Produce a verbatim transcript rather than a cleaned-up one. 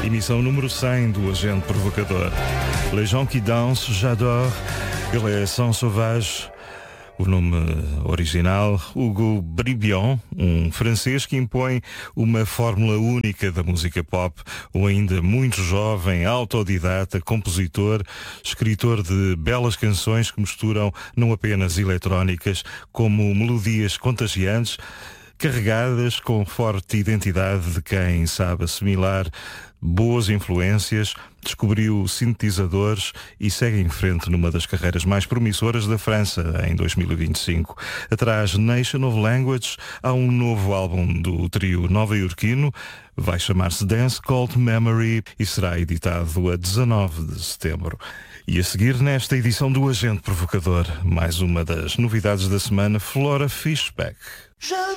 Emissão número cem do Agente Provocador. Les gens qui dansent, j'adore. Ele é Sans Sauvage. O nome original, Hugo Bribion, um francês que impõe uma fórmula única da música pop, ou ainda muito jovem, autodidata, compositor, escritor de belas canções que misturam não apenas eletrónicas, como melodias contagiantes, carregadas com forte identidade de quem sabe assimilar boas influências, descobriu sintetizadores e segue em frente numa das carreiras mais promissoras da França em dois mil e vinte e cinco. Atrás Nation of Language, há um novo álbum do trio nova-iorquino, vai chamar-se Dance Cult Memory e será editado a dezanove de setembro. E a seguir, nesta edição do Agente Provocador, mais uma das novidades da semana, Flora Fishback.